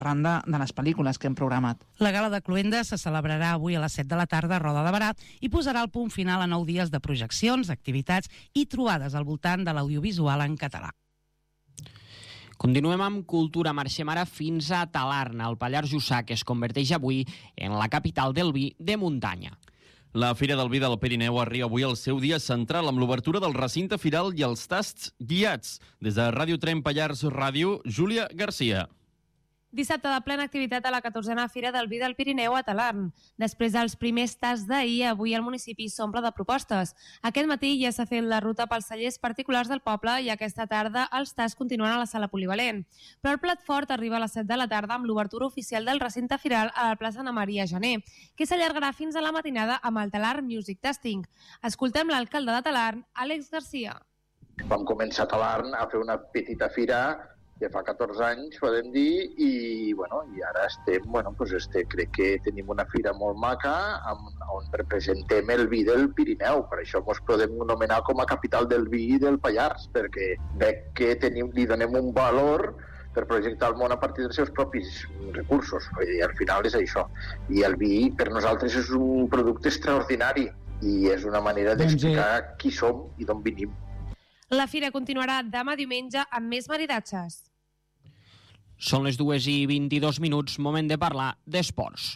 arran de les pel·lícules que hem programat. La gala de Cluenda se celebrarà avui a les 7 de la tarda a Roda de Barà i posarà el punt final a 9 dies de projeccions, activitats i trobades al voltant de l'audiovisual en català. Continuem amb cultura. Marxem ara fins a Talarn, el Pallars Jussà, que es converteix avui en la capital del vi de muntanya. La Fira del Vi del Pirineu arriba avui al seu dia central amb l'obertura del recinte firal i els tasts guiats. Des de Ràdio Trem Pallars Ràdio, Júlia Garcia. Dissabte de plena activitat a la 14a Fira del Vi del Pirineu a Talarn. Després dels primers tasts d'ahir, avui el municipi s'omple de propostes. Aquest matí ja s'ha fet la ruta pels cellers particulars del poble i aquesta tarda els tasts continuen a la sala polivalent. Però el plat fort arriba a les 7 de la tarda amb l'obertura oficial del recinte firal a la plaça Ana Maria Gené, que s'allargarà fins a la matinada amb el Talarn Music Tasting. Escoltem l'alcalde de Talarn, Àlex Garcia. Vam començar a Talarn a fer una petita fira que fa 14 anys, podem dir, i ara crec que tenim una fira molt maca on representem el vi del Pirineu. Per això ens podem anomenar com a capital del vi del Pallars, perquè veig que li donem un valor per projectar el món a partir dels seus propis recursos. I al final és això. I el vi per nosaltres és un producte extraordinari i és una manera d'explicar qui som i d'on venim. La fira continuarà demà diumenge amb més maridatges. Són les 2:22, moment de parlar d'esports.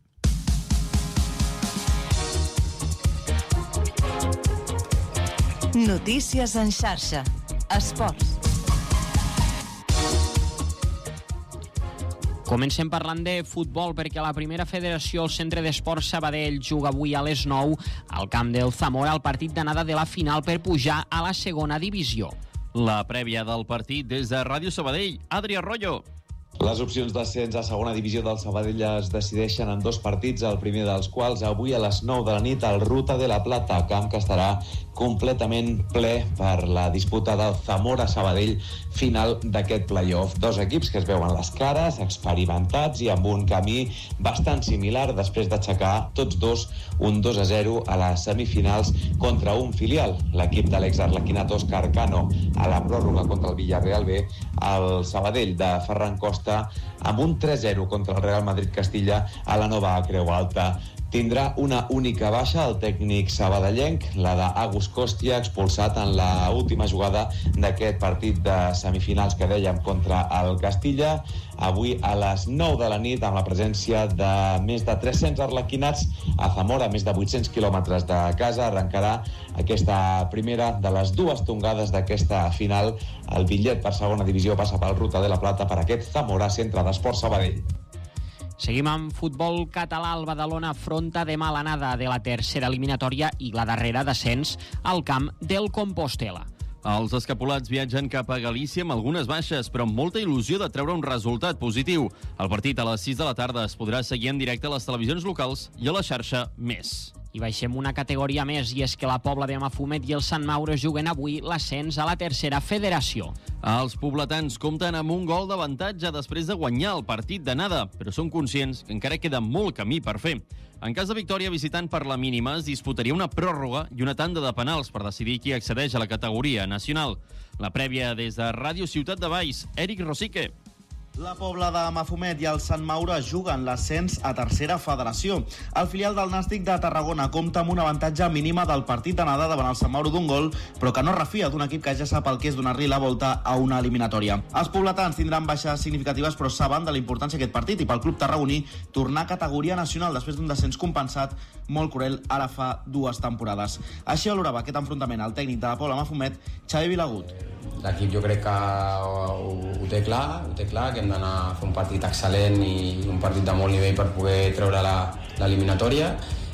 Notícies en xarxa. Esports. Comencem parlant de futbol perquè la primera federació, el Centre d'Esports Sabadell, juga avui a les 9 al camp del Zamora el partit d'anada de la final per pujar a la segona divisió. La prèvia del partit des de Ràdio Sabadell, Adri Arroyo. Les opcions d'ascens a segona divisió del Sabadell es decideixen en 2 partits, el primer dels quals avui a les 9 de la nit al Ruta de la Plata, camp que estarà completament ple per la disputa del Zamora-Sabadell final d'aquest play-off. 2 equips que es veuen les cares, experimentats i amb un camí bastant similar després d'aixecar tots dos un 2-0 a les semifinals contra un filial, l'equip de l'exarlequinat Òscar Cano a la pròrroga contra el Villarreal B, el Sabadell de Ferran Costa amb un 3-0 contra el Real Madrid Castilla a la nova Creu Alta. Tindrà una única baixa el tècnic sabadellenc, la d'Agus Kostia, expulsat en la última jugada d'aquest partit de semifinals que dèiem contra el Castilla. Avui a les 9 de la nit, amb la presència de més de 300 arlequinats a Zamora, més de 800 quilòmetres de casa, arrencarà aquesta primera de les 2 tongades d'aquesta final. El bitllet per segona divisió passa pel Ruta de la Plata per aquest Zamora, Centre d'Esports Sabadell. Seguim amb futbol català. El Badalona afronta demà l'anada de la tercera eliminatòria i la darrera d'ascens al camp del Compostel·la. Els escapulats viatgen cap a Galícia amb algunes baixes, però amb molta il·lusió de treure un resultat positiu. El partit a les 6 de la tarda es podrà seguir en directe a les televisions locals i a la xarxa Més. I baixem una categoria més, i és que la Pobla de Mafumet i el Sant Mauro juguen avui l'ascens a la tercera federació. Els pobletans compten amb un gol d'avantatge després de guanyar el partit d'anada, però són conscients que encara queda molt camí per fer. En cas de victòria visitant per la mínima, es disputaria una pròrroga i una tanda de penals per decidir qui accedeix a la categoria nacional. La prèvia des de Ràdio Ciutat de Valls, Eric Rosique. La Pobla de Mafumet i el Sant Mauro juguen l'ascens a tercera federació. El filial del Nàstic de Tarragona compta amb un avantatge mínima del partit d'anada davant el Sant Mauro d'un gol, però que no refia d'un equip que ja sap el que és donar-li la volta a una eliminatòria. Els pobletans tindran baixes significatives, però saben de la importància d'aquest partit i pel club tarragoní tornar a categoria nacional després d'un descens compensat molt cruel ara fa 2 temporades. Així valorava aquest enfrontament el tècnic de la Pobla Mafumet, Xavi Vilagut. L'equip jo crec que ho té clar, que hem d'anar a fer un partit excel·lent i un partit de molt nivell per poder treure l'eliminatòria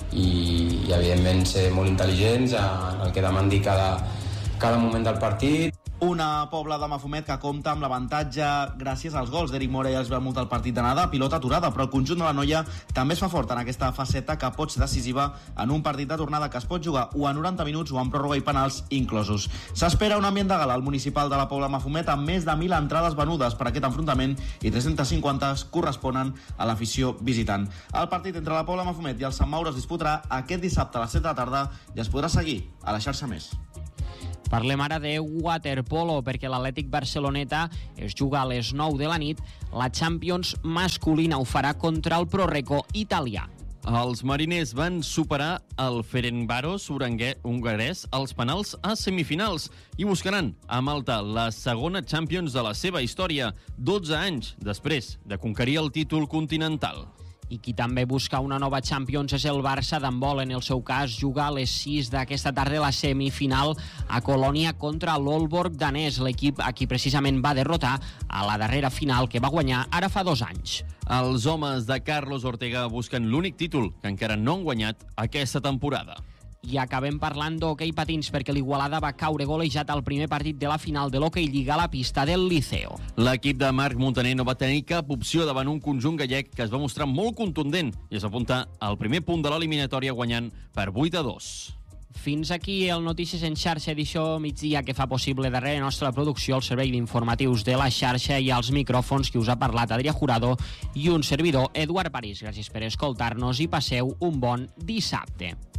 i evidentment ser molt intel·ligents en el que demandi cada moment del partit. Una Pobla de Mafumet que compta amb l'avantatge gràcies als gols d'Eric Mora i els Belmut al partit d'anada, pilota aturada, però el conjunt de la noia també es fa fort en aquesta faceta que pot ser decisiva en un partit de tornada que es pot jugar o a 90 minuts o amb pròrroga i penals inclosos. S'espera un ambient de gala al municipal de la Pobla de Mafumet amb més de 1.000 entrades venudes per aquest enfrontament i 350 corresponen a l'afició visitant. El partit entre la Pobla de Mafumet i el Sant Mauro es disputarà aquest dissabte a les 7 de la tarda i es podrà seguir a la xarxa Més. Parlem ara de waterpolo, perquè l'Atlètic Barceloneta es juga a les 9 de la nit. La Champions masculina ho farà contra el Proreco italià. Els mariners van superar el Ferencváros hongarès als penals a semifinals i buscaran a Malta la segona Champions de la seva història, 12 anys després de conquerir el títol continental. I qui també busca una nova Champions és el Barça d'handbol. En el seu cas, juga a les 6 d'aquesta tarda la semifinal a Colònia contra l'Aalborg danès, l'equip a qui precisament va derrotar a la darrera final que va guanyar ara fa 2 anys. Els homes de Carlos Ortega busquen l'únic títol que encara no han guanyat aquesta temporada. I acabem parlant d'hoquei patins, perquè l'Igualada va caure golejat al primer partit de la final de l'Hockey Lliga a la pista del Liceo. L'equip de Marc Montaner no va tenir cap opció davant un conjunt gallec que es va mostrar molt contundent i es va apuntar al primer punt de l'eliminatòria guanyant per 8-2. Fins aquí el Notícies en xarxa, edició migdia, que fa possible darrere nostra producció el servei d'informatius de la xarxa i als micròfons que us ha parlat Adrià Jurado i un servidor, Eduard París. Gràcies per escoltar-nos i passeu un bon dissabte.